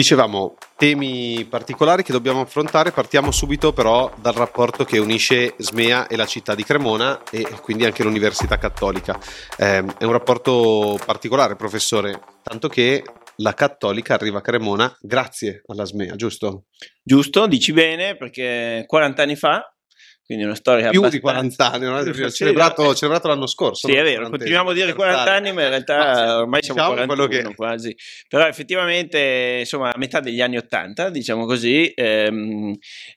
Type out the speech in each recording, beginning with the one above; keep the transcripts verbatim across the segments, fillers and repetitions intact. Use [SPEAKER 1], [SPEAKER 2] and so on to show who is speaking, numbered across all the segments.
[SPEAKER 1] Dicevamo, temi particolari che dobbiamo affrontare. Partiamo subito però dal rapporto che unisce Smea e la città di Cremona e quindi anche l'Università Cattolica. Eh, è un rapporto particolare, professore, tanto che la Cattolica arriva a Cremona grazie alla Smea, giusto?
[SPEAKER 2] Giusto, dici bene, perché quaranta anni fa, quindi una storia
[SPEAKER 1] più
[SPEAKER 2] abbastanza...
[SPEAKER 1] di quaranta anni, no? celebrato, celebrato l'anno scorso.
[SPEAKER 2] Sì, è vero, continuiamo a dire quaranta anni, ma in realtà ormai
[SPEAKER 1] diciamo
[SPEAKER 2] siamo quarantuno
[SPEAKER 1] che...
[SPEAKER 2] quasi. Però effettivamente, insomma, a metà degli anni ottanta, diciamo così, ehm,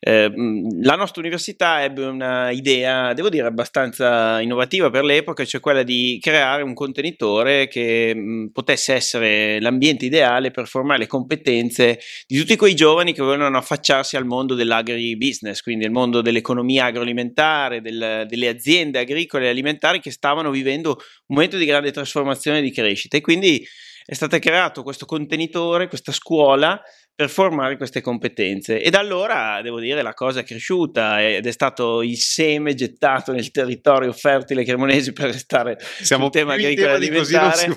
[SPEAKER 2] ehm, la nostra università ebbe una idea, devo dire, abbastanza innovativa per l'epoca, cioè quella di creare un contenitore che mh, potesse essere l'ambiente ideale per formare le competenze di tutti quei giovani che volevano affacciarsi al mondo dell'agribusiness, quindi il mondo dell'economia agroalimentare, del, delle aziende agricole e alimentari che stavano vivendo un momento di grande trasformazione e di crescita, e quindi è stato creato questo contenitore, questa scuola per formare queste competenze, e da allora devo dire la cosa è cresciuta ed è stato il seme gettato nel territorio fertile cremonese, per restare
[SPEAKER 1] Siamo
[SPEAKER 2] sul tema agricolo e alimentare,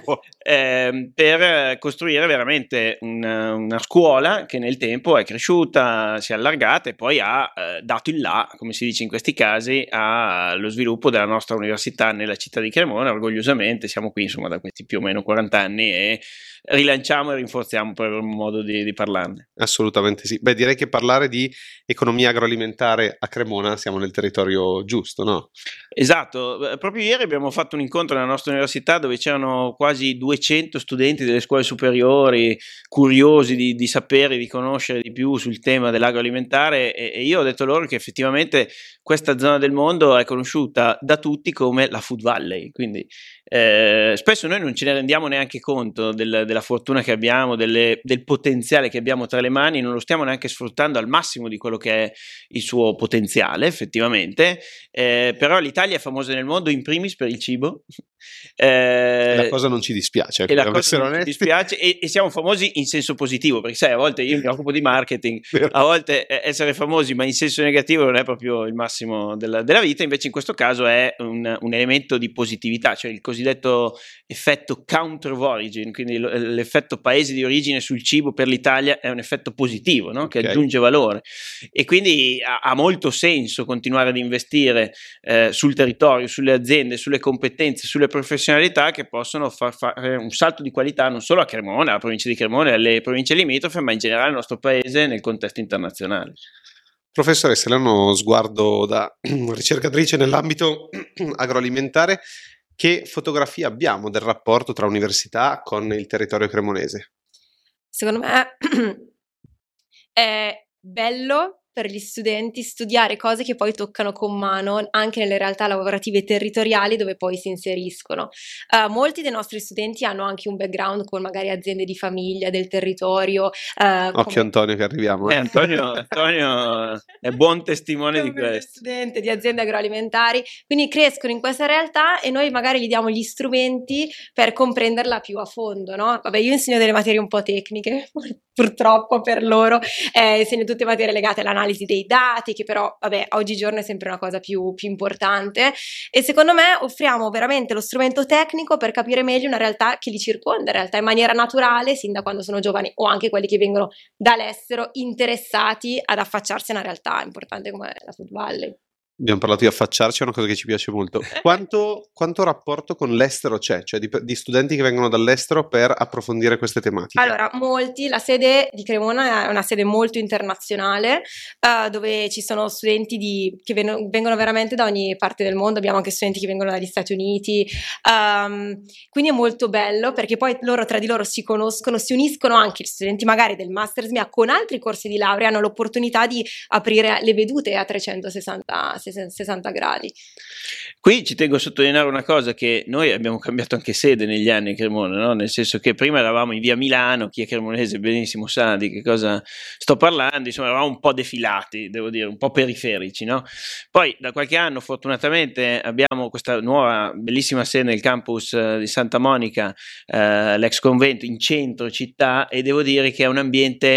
[SPEAKER 2] eh, per costruire veramente una, una scuola che nel tempo è cresciuta, si è allargata e poi ha eh, dato il là, come si dice in questi casi, allo sviluppo della nostra università nella città di Cremona. Orgogliosamente siamo qui insomma da questi più o meno quaranta anni e rilanciamo e rinforziamo, per un modo di, di parlarne.
[SPEAKER 1] Assolutamente sì. Beh, direi che parlare di economia agroalimentare a Cremona siamo nel territorio giusto, no?
[SPEAKER 2] Esatto, proprio ieri abbiamo fatto un incontro nella nostra università dove c'erano quasi duecento studenti delle scuole superiori curiosi di, di sapere, di conoscere di più sul tema dell'agroalimentare, e, e io ho detto loro che effettivamente questa zona del mondo è conosciuta da tutti come la Food Valley, quindi eh, spesso noi non ce ne rendiamo neanche conto del, della fortuna che abbiamo, delle, del potenziale che abbiamo tra le mani, non lo stiamo neanche sfruttando al massimo di quello che è il suo potenziale effettivamente, eh, però l'Italia è famosa nel mondo in primis per il cibo.
[SPEAKER 1] Eh, la cosa non ci dispiace,
[SPEAKER 2] e la cosa non ci dispiace e, e siamo famosi in senso positivo, perché sai, a volte io mi occupo di marketing, a volte essere famosi ma in senso negativo non è proprio il massimo della, della vita, invece in questo caso è un, un elemento di positività, cioè il cosiddetto effetto country of origin, quindi l'effetto paese di origine sul cibo per l'Italia è un effetto positivo, no? Che okay. aggiunge valore, e quindi ha, ha molto senso continuare ad investire eh, sul territorio, sulle aziende, sulle competenze, sulle professionalità che possono far fare un salto di qualità non solo a Cremona, alla provincia di Cremona e alle province limitrofe, ma in generale al nostro paese nel contesto internazionale.
[SPEAKER 1] Professoressa, lei ha uno sguardo da ricercatrice nell'ambito agroalimentare. Che fotografia abbiamo del rapporto tra università con il territorio cremonese?
[SPEAKER 3] Secondo me è bello per gli studenti studiare cose che poi toccano con mano anche nelle realtà lavorative territoriali dove poi si inseriscono. Uh, molti dei nostri studenti hanno anche un background con magari aziende di famiglia, del territorio. Uh,
[SPEAKER 1] Occhio come... Antonio che arriviamo.
[SPEAKER 2] Eh, Antonio, Antonio è buon testimone di questo.
[SPEAKER 3] Studente di aziende agroalimentari, quindi crescono in questa realtà e noi magari gli diamo gli strumenti per comprenderla più a fondo, no? Vabbè, io insegno delle materie un po' tecniche, purtroppo per loro, eh, insegno tutte materie legate all'analisi dei dati, che però vabbè oggigiorno è sempre una cosa più, più importante, e secondo me offriamo veramente lo strumento tecnico per capire meglio una realtà che li circonda, in realtà in maniera naturale, sin da quando sono giovani, o anche quelli che vengono dall'estero interessati ad affacciarsi a una realtà importante come la Food Valley.
[SPEAKER 1] Abbiamo parlato di affacciarci, è una cosa che ci piace molto. Quanto, quanto rapporto con l'estero c'è? Cioè di, di studenti che vengono dall'estero per approfondire queste tematiche?
[SPEAKER 3] Allora, molti. La sede di Cremona è una sede molto internazionale, uh, dove ci sono studenti di, che ven- vengono veramente da ogni parte del mondo. Abbiamo anche studenti che vengono dagli Stati Uniti, um, quindi è molto bello perché poi loro tra di loro si conoscono, si uniscono. Anche gli studenti magari del Master S M I A con altri corsi di laurea hanno l'opportunità di aprire le vedute a trecentosessanta gradi.
[SPEAKER 2] Qui ci tengo a sottolineare una cosa, che noi abbiamo cambiato anche sede negli anni a Cremona, no? Nel senso che prima eravamo in via Milano, chi è cremonese benissimo sa di che cosa sto parlando, insomma eravamo un po' defilati, devo dire, un po' periferici, no? Poi da qualche anno fortunatamente abbiamo questa nuova bellissima sede nel campus uh, di Santa Monica, uh, l'ex convento in centro città, e devo dire che è un ambiente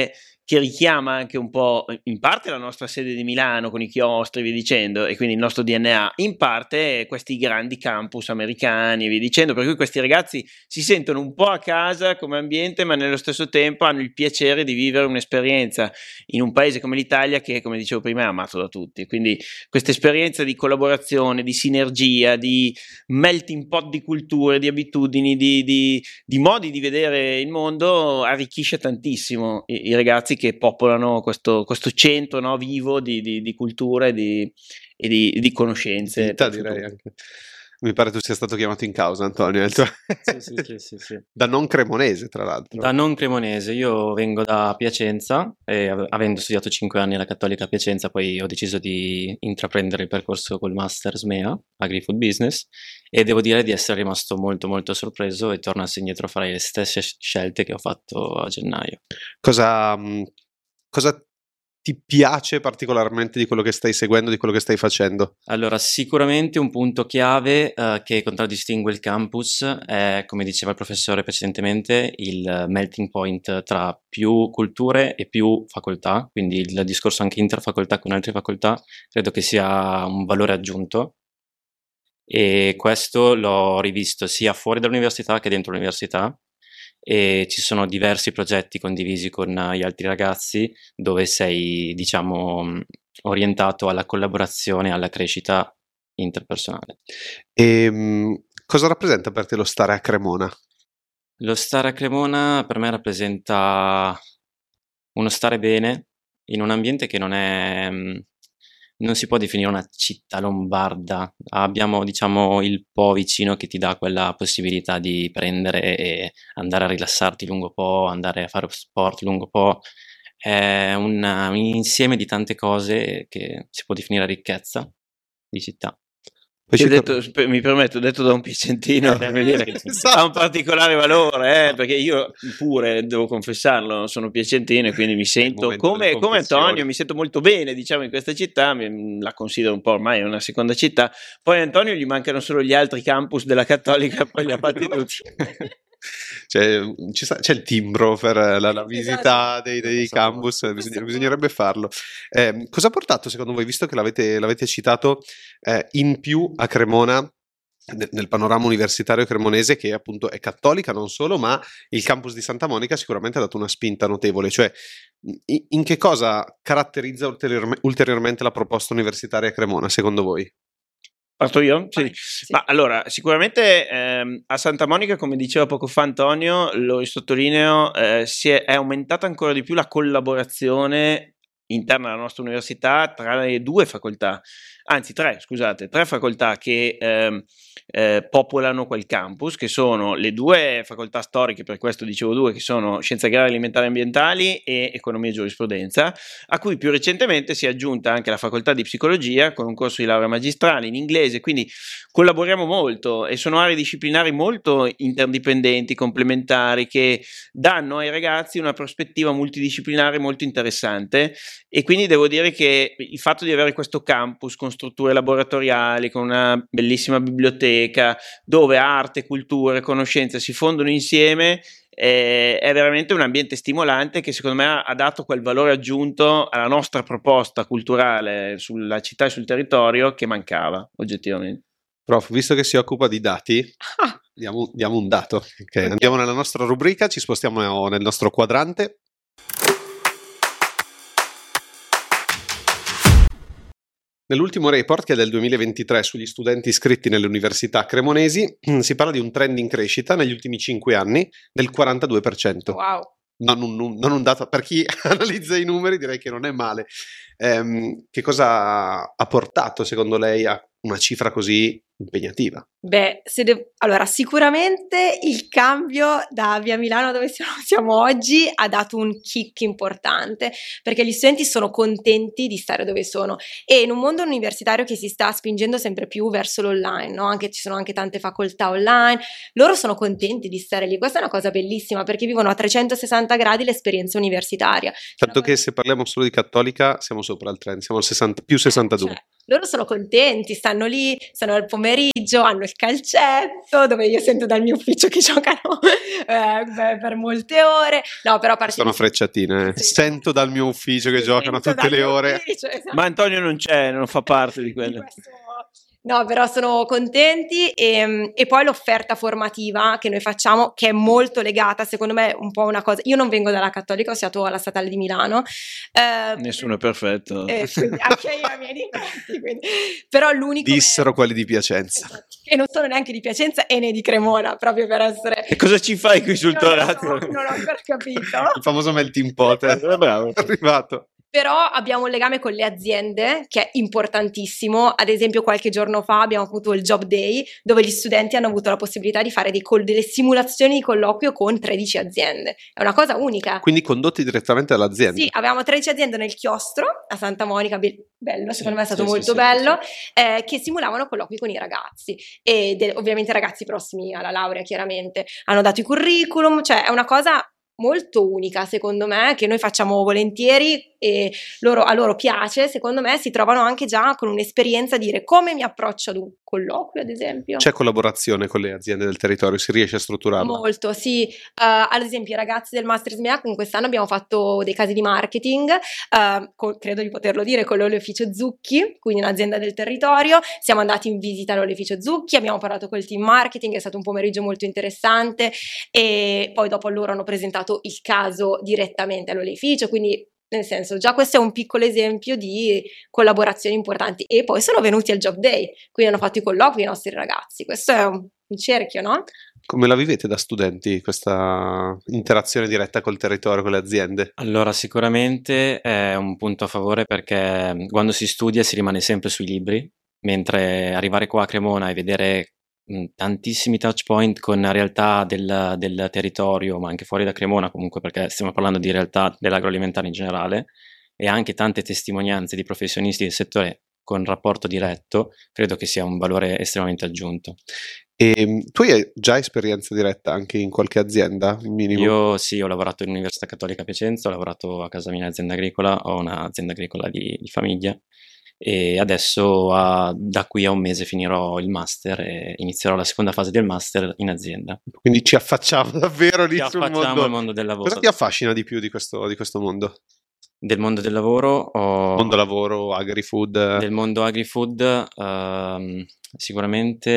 [SPEAKER 2] che richiama anche un po' in parte la nostra sede di Milano con i chiostri e via dicendo, e quindi il nostro D N A, in parte questi grandi campus americani e via dicendo, per cui questi ragazzi si sentono un po' a casa come ambiente, ma nello stesso tempo hanno il piacere di vivere un'esperienza in un paese come l'Italia che, come dicevo prima, è amato da tutti. Quindi questa esperienza di collaborazione, di sinergia, di melting pot di culture, di abitudini, di, di, di modi di vedere il mondo arricchisce tantissimo i, i ragazzi che popolano questo, questo centro, no, vivo di, di, di cultura e di, e di, di conoscenze.
[SPEAKER 1] Vita, direi anche. Mi pare tu sia stato chiamato in causa, Antonio. Tuo...
[SPEAKER 4] Sì, sì, sì, sì, sì.
[SPEAKER 1] Da non cremonese, tra l'altro.
[SPEAKER 4] Da non cremonese, io vengo da Piacenza e avendo studiato cinque anni alla Cattolica a Piacenza, poi ho deciso di intraprendere il percorso col Master SMEA, Agri-Food Business, e devo dire di essere rimasto molto molto sorpreso e tornassi indietro a fare le stesse scelte che ho fatto a gennaio.
[SPEAKER 1] Cosa, cosa ti piace particolarmente di quello che stai seguendo, di quello che stai facendo?
[SPEAKER 4] Allora, sicuramente un punto chiave uh, che contraddistingue il campus è, come diceva il professore precedentemente, il melting point tra più culture e più facoltà, quindi il discorso anche interfacoltà con altre facoltà credo che sia un valore aggiunto, e questo l'ho rivisto sia fuori dall'università che dentro l'università. E ci sono diversi progetti condivisi con gli altri ragazzi dove sei, diciamo, orientato alla collaborazione e alla crescita interpersonale.
[SPEAKER 1] E mh, cosa rappresenta per te lo stare a Cremona?
[SPEAKER 4] Lo stare a Cremona per me rappresenta uno stare bene in un ambiente che non è... non si può definire una città lombarda. Abbiamo, diciamo, il Po vicino che ti dà quella possibilità di prendere e andare a rilassarti lungo Po, andare a fare sport lungo Po. È un, un insieme di tante cose che si può definire ricchezza di città.
[SPEAKER 2] Poi detto, mi permetto, detto da un piacentino, eh, dire che esatto. Ha un particolare valore, eh, perché io pure, devo confessarlo, sono piacentino e quindi mi sento come, come Antonio, mi sento molto bene, diciamo, in questa città, mi, la considero un po' ormai una seconda città. Poi a Antonio gli mancano solo gli altri campus della Cattolica, poi li ha fatti tutti.
[SPEAKER 1] C'è, ci sta, c'è il timbro per la, la visita dei, dei campus, bisogna, bisognerebbe farlo. Eh, cosa ha portato secondo voi, visto che l'avete, l'avete citato, eh, in più a Cremona, nel, nel panorama universitario cremonese, che appunto è cattolica non solo, ma il campus di Santa Monica sicuramente ha dato una spinta notevole, cioè in, in che cosa caratterizza ulterior, ulteriormente la proposta universitaria a Cremona secondo voi?
[SPEAKER 2] Parto io? Sì.
[SPEAKER 3] Vai, sì.
[SPEAKER 2] Ma allora, sicuramente ehm, a Santa Monica, come diceva poco fa Antonio, lo sottolineo, eh, si è, è aumentata ancora di più la collaborazione interna alla nostra università tra le due facoltà, anzi tre, scusate, tre facoltà che ehm, eh, popolano quel campus, che sono le due facoltà storiche, per questo dicevo due, che sono Scienze Agrarie, Alimentari e Ambientali e Economia e Giurisprudenza, a cui più recentemente si è aggiunta anche la facoltà di Psicologia con un corso di laurea magistrale in inglese, quindi collaboriamo molto e sono aree disciplinari molto interdipendenti, complementari, che danno ai ragazzi una prospettiva multidisciplinare molto interessante. E quindi devo dire che il fatto di avere questo campus con strutture laboratoriali, con una bellissima biblioteca, dove arte, culture, conoscenze si fondono insieme, eh, è veramente un ambiente stimolante che secondo me ha dato quel valore aggiunto alla nostra proposta culturale sulla città e sul territorio che mancava oggettivamente.
[SPEAKER 1] Prof, visto che si occupa di dati,
[SPEAKER 3] Ah.
[SPEAKER 1] diamo, diamo un dato. Okay. Okay. Andiamo nella nostra rubrica, ci spostiamo nel nostro quadrante. Nell'ultimo report, che è del duemilaventitré, sugli studenti iscritti nelle università cremonesi, si parla di un trend in crescita negli ultimi cinque anni del quarantadue per cento.
[SPEAKER 3] Wow.
[SPEAKER 1] Non un, non un dato, per chi analizza i numeri direi che non è male. Ehm, che cosa ha portato secondo lei a una cifra così impegnativa?
[SPEAKER 3] Beh, se de- allora sicuramente il cambio da Via Milano, dove siamo, siamo oggi, ha dato un kick importante, perché gli studenti sono contenti di stare dove sono, e in un mondo universitario che si sta spingendo sempre più verso l'online, no? Anche, ci sono anche tante facoltà online, loro sono contenti di stare lì. Questa è una cosa bellissima, perché vivono a trecentosessanta gradi l'esperienza universitaria.
[SPEAKER 1] Tanto che se parliamo solo di Cattolica siamo sopra il trend, siamo al sessanta, più sessantadue.
[SPEAKER 3] Cioè, loro sono contenti, stanno lì, stanno al pomeriggio pomeriggio hanno il calcetto, dove io sento dal mio ufficio che giocano eh, per molte ore. No, però
[SPEAKER 1] sono frecciatine. Sì. Sento dal mio ufficio che sì, giocano tutte le ore.
[SPEAKER 2] Ufficio, esatto. Ma Antonio non c'è, non fa parte di quello. Di questo...
[SPEAKER 3] No, però sono contenti e, e poi l'offerta formativa che noi facciamo, che è molto legata, secondo me, un po' una cosa. Io non vengo dalla Cattolica, ho studiato alla Statale di Milano.
[SPEAKER 2] Eh, Nessuno è perfetto.
[SPEAKER 3] Eh, quindi, anche io i miei difetti, quindi. Però l'unico.
[SPEAKER 1] Dissero
[SPEAKER 3] è...
[SPEAKER 1] quelli di Piacenza.
[SPEAKER 3] Esatto. E non sono neanche di Piacenza e né di Cremona, proprio per essere.
[SPEAKER 2] E cosa ci fai qui sul tuo radio?
[SPEAKER 3] No, non ho ancora capito.
[SPEAKER 1] Il famoso melting pot. È bravo, è arrivato.
[SPEAKER 3] Però abbiamo un legame con le aziende che è importantissimo. Ad esempio qualche giorno fa abbiamo avuto il Job Day, dove gli studenti hanno avuto la possibilità di fare dei col- delle simulazioni di colloquio con tredici aziende. È una cosa unica.
[SPEAKER 1] Quindi condotti direttamente dall'azienda?
[SPEAKER 3] Sì, avevamo tredici aziende nel chiostro a Santa Monica, be- bello, secondo me è stato
[SPEAKER 2] sì,
[SPEAKER 3] molto
[SPEAKER 2] sì,
[SPEAKER 3] bello,
[SPEAKER 2] sì, sì.
[SPEAKER 3] Eh, che simulavano colloqui con i ragazzi e de- ovviamente ragazzi prossimi alla laurea, chiaramente. Hanno dato i curriculum, cioè è una cosa molto unica, secondo me, che noi facciamo volentieri e loro, a loro piace. Secondo me si trovano anche già con un'esperienza a dire come mi approccio ad un colloquio, ad esempio.
[SPEAKER 1] C'è collaborazione con le aziende del territorio, si riesce a strutturarla?
[SPEAKER 3] Molto, sì. Uh, ad esempio i ragazzi del Master SMEA, in quest'anno abbiamo fatto dei casi di marketing, uh, con, credo di poterlo dire, con l'oleoficio Zucchi, quindi un'azienda del territorio. Siamo andati in visita all'oleoficio Zucchi, abbiamo parlato col team marketing, è stato un pomeriggio molto interessante e poi dopo loro hanno presentato il caso direttamente all'oleificio, quindi nel senso già questo è un piccolo esempio di collaborazioni importanti. E poi sono venuti al Job Day, quindi hanno fatto i colloqui i nostri ragazzi. Questo è un, un cerchio, no?
[SPEAKER 1] Come la vivete da studenti questa interazione diretta col territorio, con le aziende?
[SPEAKER 4] Allora, sicuramente è un punto a favore perché quando si studia si rimane sempre sui libri, mentre arrivare qua a Cremona e vedere tantissimi touch point con la realtà del, del territorio, ma anche fuori da Cremona comunque, perché stiamo parlando di realtà dell'agroalimentare in generale, e anche tante testimonianze di professionisti del settore con rapporto diretto, credo che sia un valore estremamente aggiunto.
[SPEAKER 1] E tu hai già esperienza diretta anche in qualche azienda minimo?
[SPEAKER 4] Io sì, ho lavorato in Università Cattolica Piacenza, ho lavorato a casa mia in azienda agricola, ho un'azienda agricola di, di famiglia e adesso a, da qui a un mese finirò il master e inizierò la seconda fase del master in azienda.
[SPEAKER 1] Quindi ci affacciamo davvero lì
[SPEAKER 4] ci
[SPEAKER 1] sul
[SPEAKER 4] affacciamo
[SPEAKER 1] mondo.
[SPEAKER 4] al mondo del lavoro.
[SPEAKER 1] Cosa ti affascina di più di questo, di questo mondo?
[SPEAKER 4] Del mondo del lavoro o...
[SPEAKER 1] Mondo lavoro, agri-food?
[SPEAKER 4] Del mondo agri-food uh, sicuramente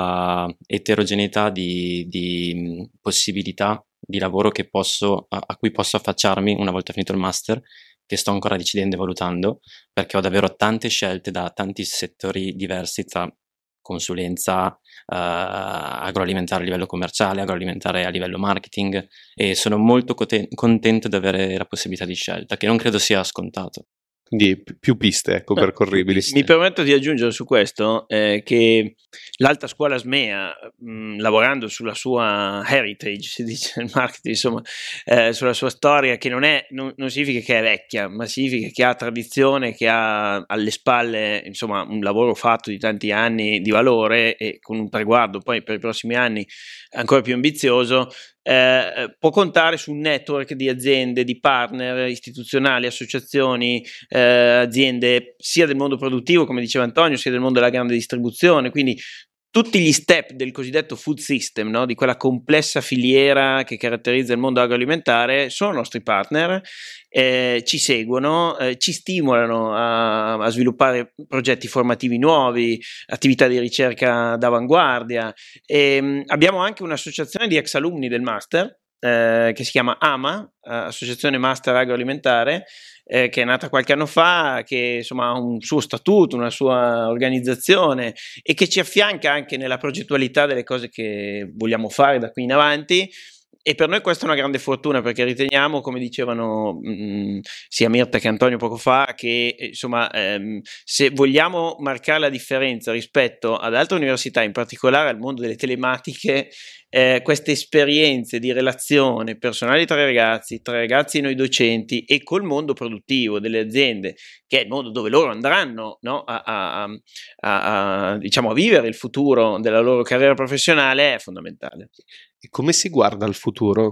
[SPEAKER 4] la eterogeneità di, di possibilità di lavoro che posso, a, a cui posso affacciarmi una volta finito il master, che sto ancora decidendo e valutando, perché ho davvero tante scelte da tanti settori diversi, tra consulenza uh, agroalimentare a livello commerciale, agroalimentare a livello marketing, e sono molto cote- contento di avere la possibilità di scelta, che non credo sia scontato.
[SPEAKER 1] Quindi più piste, ecco, Beh, percorribili.
[SPEAKER 2] Mi permetto di aggiungere su questo eh, che l'Alta Scuola SMEA, mh, lavorando sulla sua heritage, si dice nel marketing, insomma, eh, sulla sua storia, che non, è, non, non significa che è vecchia, ma significa che ha tradizione, che ha alle spalle, insomma, un lavoro fatto di tanti anni di valore e con un traguardo poi per i prossimi anni ancora più ambizioso. Eh, può contare su un network di aziende, di partner istituzionali, associazioni, eh, aziende sia del mondo produttivo, come diceva Antonio, sia del mondo della grande distribuzione, quindi tutti gli step del cosiddetto food system, no? Di quella complessa filiera che caratterizza il mondo agroalimentare, sono nostri partner, eh, ci seguono, eh, ci stimolano a, a sviluppare progetti formativi nuovi, attività di ricerca d'avanguardia. E, mh, abbiamo anche un'associazione di ex alunni del master eh, che si chiama AMA, Associazione Master Agroalimentare, Eh, che è nata qualche anno fa, che insomma ha un suo statuto, una sua organizzazione e che ci affianca anche nella progettualità delle cose che vogliamo fare da qui in avanti. E per noi questa è una grande fortuna, perché riteniamo, come dicevano mh, sia Mirta che Antonio poco fa, che insomma ehm, se vogliamo marcare la differenza rispetto ad altre università, in particolare al mondo delle telematiche, eh, queste esperienze di relazione personali tra i ragazzi, tra i ragazzi e noi docenti e col mondo produttivo delle aziende, che è il mondo dove loro andranno, no, a, a, a, a, diciamo, a vivere il futuro della loro carriera professionale, è fondamentale.
[SPEAKER 1] E come si guarda al futuro?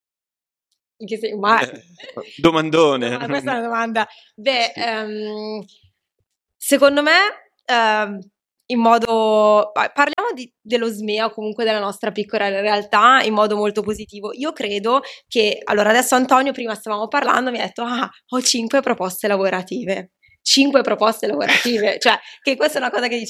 [SPEAKER 3] Che sei, ma...
[SPEAKER 2] Domandone.
[SPEAKER 3] No, questa è una domanda. Beh, um, secondo me um, in modo, parliamo di, dello SMEA o comunque della nostra piccola realtà in modo molto positivo. Io credo che, allora adesso Antonio prima stavamo parlando, mi ha detto ah, ho cinque proposte lavorative. Cinque proposte lavorative, cioè che questa è una cosa che